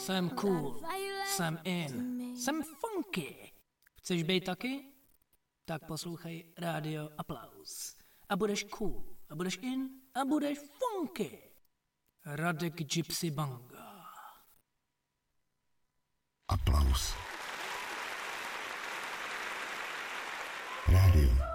Jsem cool, jsem in, jsem funky. Chceš být taky? Tak poslouchej Rádio Aplaus. A budeš cool, a budeš in, a budeš funky. Radek Gypsy Banga. Aplaus. Rádio